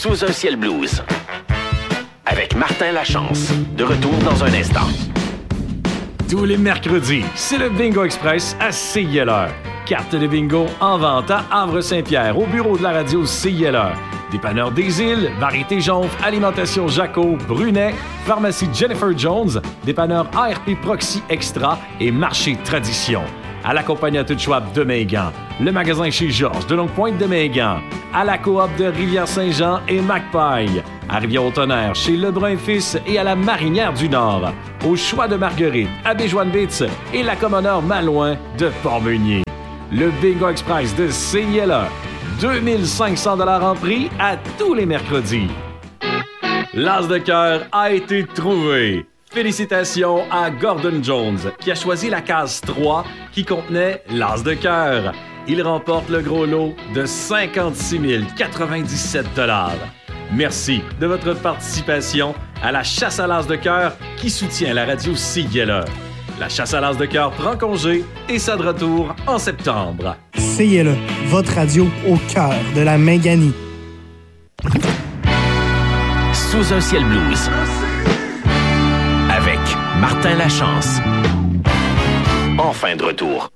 Sous un ciel blues. Avec Martin Lachance. De retour dans un instant. Tous les mercredis, c'est le Bingo Express à CILR. Carte de bingo en vente à Havre-Saint-Pierre, au bureau de la radio CILR. Dépanneur des Îles, Variété Jonf, Alimentation Jaco, Brunet, Pharmacie Jennifer Jones, Dépanneur ARP Proxy Extra et Marché Tradition. À la Compagnie Schwab de Mingan, le magasin chez Georges de Longue-Pointe de Mingan, à la coop de Rivière-Saint-Jean et Macpaille, à Rivière-au-Tonnerre chez Lebrun Fils et à la Marinière du Nord, au Choix de Marguerite, à Béjoine-Bitz et la Commoneur Malouin de Port-Meunier. Le Bingo Express de CILA, 2500 $ en prix à tous les mercredis. L'as de cœur a été trouvé. Félicitations à Gordon Jones, qui a choisi la case 3 qui contenait l'as de cœur. Il remporte le gros lot de 56 097 $. Merci de votre participation à la chasse à l'as de cœur qui soutient la radio CILA. La chasse à l'as de cœur prend congé et sera de retour en septembre. CILA, votre radio au cœur de la Minganie. Sous un ciel blues. Avec Martin Lachance. En fin de retour.